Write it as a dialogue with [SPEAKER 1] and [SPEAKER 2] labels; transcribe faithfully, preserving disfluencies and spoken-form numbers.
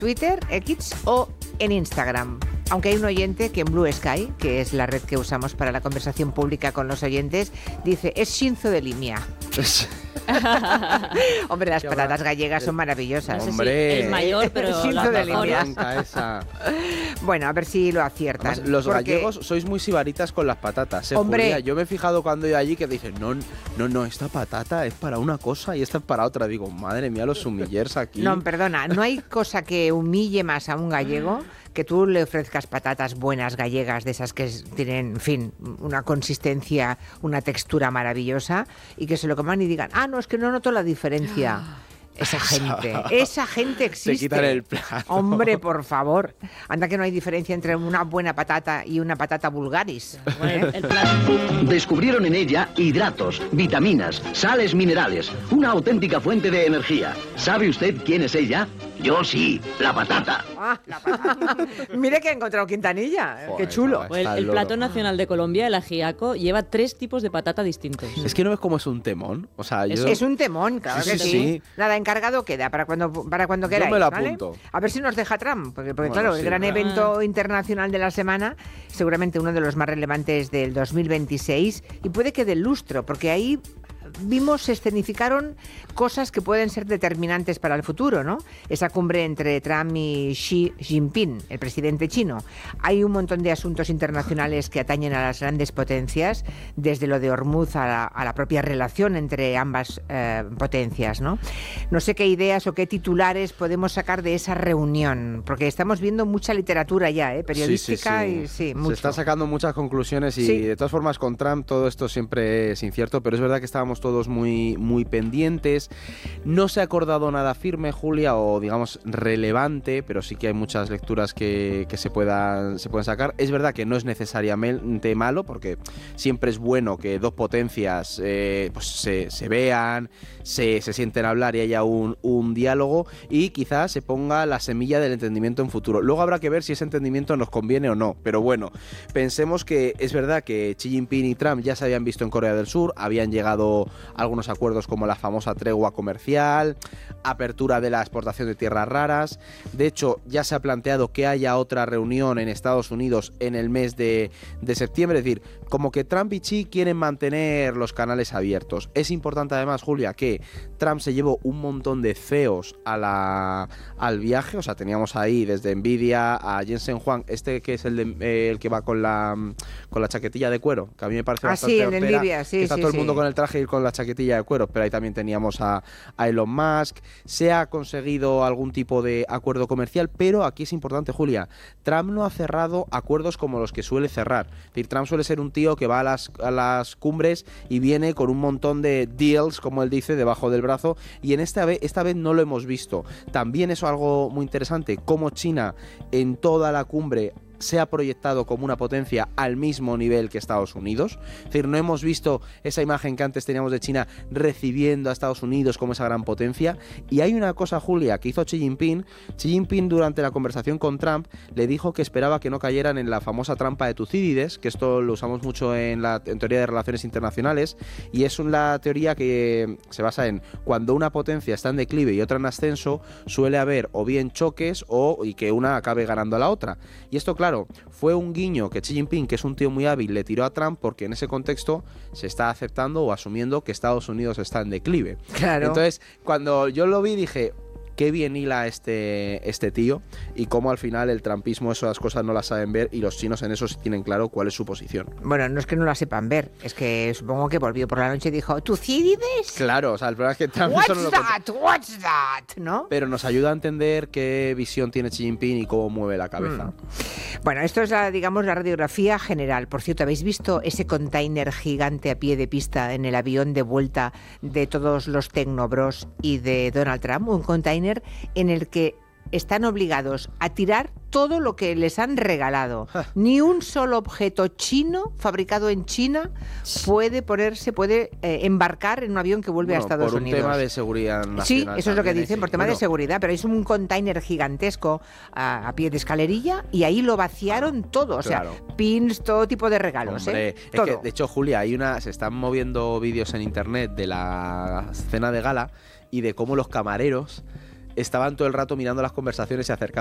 [SPEAKER 1] Twitter, X o en Instagram. Aunque hay un oyente que en Blue Sky, que es la red que usamos para la conversación pública con los oyentes, dice, es Shinzo de Limia. Hombre, las patatas gallegas son maravillosas.
[SPEAKER 2] No sé
[SPEAKER 3] Hombre,
[SPEAKER 2] si el mayor, pero
[SPEAKER 1] Shinzo
[SPEAKER 2] las
[SPEAKER 1] de
[SPEAKER 2] mejores.
[SPEAKER 1] Limia.
[SPEAKER 3] esa.
[SPEAKER 1] Bueno, a ver si lo aciertan.
[SPEAKER 3] Además, los
[SPEAKER 1] porque...
[SPEAKER 3] gallegos sois muy sibaritas con las patatas, ¿eh,
[SPEAKER 1] Hombre.
[SPEAKER 3] Julia? Yo me he fijado cuando he ido allí que dicen, no, no, no, esta patata es para una cosa y esta es para otra. Digo, madre mía, los sumillers aquí.
[SPEAKER 1] No, perdona, no hay cosa que humille más a un gallego que tú le ofrezcas patatas buenas gallegas, de esas que tienen, en fin, una consistencia, una textura maravillosa, y que se lo coman y digan, ah, no, es que no noto la diferencia. Esa gente, esa gente existe.
[SPEAKER 3] Te quitan el plato.
[SPEAKER 1] Hombre, por favor. Anda que no hay diferencia entre una buena patata y una patata vulgaris.
[SPEAKER 2] Bueno, el plato.
[SPEAKER 4] Descubrieron en ella hidratos, vitaminas, sales minerales, una auténtica fuente de energía. ¿Sabe usted quién es ella? Yo sí, la patata.
[SPEAKER 1] Ah, la patata. Mire que ha encontrado Quintanilla.
[SPEAKER 3] Joder,
[SPEAKER 1] Qué chulo.
[SPEAKER 3] chaval.
[SPEAKER 2] Pues el,
[SPEAKER 3] Está
[SPEAKER 2] el
[SPEAKER 3] loro.
[SPEAKER 2] plato nacional de Colombia, el ajiaco, lleva tres tipos de patata distintos.
[SPEAKER 3] Es que no ves cómo es un temón. O sea, yo...
[SPEAKER 2] Es-
[SPEAKER 1] Es un temón, claro
[SPEAKER 3] Sí,
[SPEAKER 1] que
[SPEAKER 3] sí,
[SPEAKER 1] sí.
[SPEAKER 3] sí.
[SPEAKER 1] Nada, encargado queda para cuando, para cuando
[SPEAKER 3] Yo
[SPEAKER 1] queráis,
[SPEAKER 3] me lo
[SPEAKER 1] ¿vale?
[SPEAKER 3] apunto.
[SPEAKER 1] A ver si nos deja Trump, porque, porque
[SPEAKER 3] Bueno,
[SPEAKER 1] claro,
[SPEAKER 3] sí,
[SPEAKER 1] el gran
[SPEAKER 3] claro.
[SPEAKER 1] evento internacional de la semana, seguramente uno de los más relevantes del dos mil veintiséis, y puede que del lustro, porque ahí vimos, se escenificaron cosas que pueden ser determinantes para el futuro, ¿no? Esa cumbre entre Trump y Xi Jinping, el presidente chino. Hay un montón de asuntos internacionales que atañen a las grandes potencias, desde lo de Hormuz a la, a la propia relación entre ambas eh, potencias, ¿no? No sé qué ideas o qué titulares podemos sacar de esa reunión, porque estamos viendo mucha literatura ya, ¿eh? Periodística
[SPEAKER 3] Sí, sí, sí.
[SPEAKER 1] y sí,
[SPEAKER 3] Se
[SPEAKER 1] mucho.
[SPEAKER 3] está sacando muchas conclusiones y
[SPEAKER 1] Sí.
[SPEAKER 3] de todas formas con Trump todo esto siempre es incierto, pero es verdad que estábamos todos muy, muy pendientes. No se ha acordado nada firme, Julia, o digamos relevante, pero sí que hay muchas lecturas que, que se, puedan, se pueden sacar. Es verdad que no es necesariamente malo, porque siempre es bueno que dos potencias eh, pues se, se vean, se, se sienten a hablar y haya un, un diálogo y quizás se ponga la semilla del entendimiento en futuro. Luego habrá que ver si ese entendimiento nos conviene o no, pero bueno, pensemos que es verdad que Xi Jinping y Trump ya se habían visto en Corea del Sur, habían llegado a algunos acuerdos como la famosa tregua comercial, apertura de la exportación de tierras raras. De hecho, ya se ha planteado que haya otra reunión en Estados Unidos en el mes de, de septiembre, es decir, como que Trump y Xi quieren mantener los canales abiertos. Es importante además, Julia, que Trump se llevó un montón de C E Os a la, al viaje, o sea, teníamos ahí desde Nvidia a Jensen Huang, este que es el, de, eh, el que va con la, con la chaquetilla de cuero, que a mí me parece
[SPEAKER 1] Ah,
[SPEAKER 3] bastante
[SPEAKER 1] sí, el de
[SPEAKER 3] hortera,
[SPEAKER 1] Nvidia, sí,
[SPEAKER 3] que está
[SPEAKER 1] sí,
[SPEAKER 3] todo el
[SPEAKER 1] sí.
[SPEAKER 3] mundo con el traje y con la chaquetilla de cuero, pero ahí también teníamos a, a Elon Musk. Se ha conseguido algún tipo de acuerdo comercial, pero aquí es importante, Julia, Trump no ha cerrado acuerdos como los que suele cerrar. Es decir, Trump suele ser un tío que va a las, a las cumbres y viene con un montón de deals, como él dice, debajo del brazo, y en esta vez, esta vez no lo hemos visto. También es algo muy interesante, cómo China en toda la cumbre se ha proyectado como una potencia al mismo nivel que Estados Unidos. Es decir, no hemos visto esa imagen que antes teníamos de China recibiendo a Estados Unidos como esa gran potencia. Y hay una cosa, Julia, que hizo Xi Jinping. Xi Jinping durante la conversación con Trump le dijo que esperaba que no cayeran en la famosa trampa de Tucídides, que esto lo usamos mucho en la en teoría de relaciones internacionales, y es una teoría que se basa en cuando una potencia está en declive y otra en ascenso, suele haber o bien choques o y que una acabe ganando a la otra. Y esto, claro, fue un guiño que Xi Jinping, que es un tío muy hábil, le tiró a Trump porque en ese contexto se está aceptando o asumiendo que Estados Unidos está en declive.
[SPEAKER 1] Claro.
[SPEAKER 3] Entonces, cuando yo lo vi dije, qué bien hila este, este tío y cómo al final el trumpismo esas cosas no las saben ver y los chinos en eso sí tienen claro cuál es su posición.
[SPEAKER 1] Bueno, no es que no la sepan ver, es que supongo que volvió por la noche y dijo, ¿Tucídides?
[SPEAKER 3] Claro, o sea, el problema es que Trump
[SPEAKER 1] What's
[SPEAKER 3] eso no lo
[SPEAKER 1] that? What's that? ¿No?
[SPEAKER 3] pero nos ayuda a entender qué visión tiene Xi Jinping y cómo mueve la cabeza.
[SPEAKER 1] Mm. Bueno, esto es, la, digamos, la radiografía general. Por cierto, ¿habéis visto ese container gigante a pie de pista en el avión de vuelta de todos los Tecnobros y de Donald Trump? Un container en el que están obligados a tirar todo lo que les han regalado. Ni un solo objeto chino, fabricado en China, puede ponerse, puede eh, embarcar en un avión que vuelve
[SPEAKER 3] Bueno,
[SPEAKER 1] a Estados
[SPEAKER 3] por un
[SPEAKER 1] Unidos.
[SPEAKER 3] tema de seguridad nacional.
[SPEAKER 1] Sí, eso es lo que
[SPEAKER 3] también,
[SPEAKER 1] dicen,
[SPEAKER 3] sí.
[SPEAKER 1] por tema
[SPEAKER 3] Bueno,
[SPEAKER 1] de seguridad, pero es un container gigantesco a, a pie de escalerilla y ahí lo vaciaron todo, o sea,
[SPEAKER 3] Claro.
[SPEAKER 1] pins, todo tipo de regalos,
[SPEAKER 3] Hombre,
[SPEAKER 1] ¿eh?
[SPEAKER 3] es
[SPEAKER 1] Todo.
[SPEAKER 3] que de hecho, Julia, hay una, se están moviendo vídeos en internet de la cena de gala y de cómo los camareros estaban todo el rato mirando las conversaciones y acercando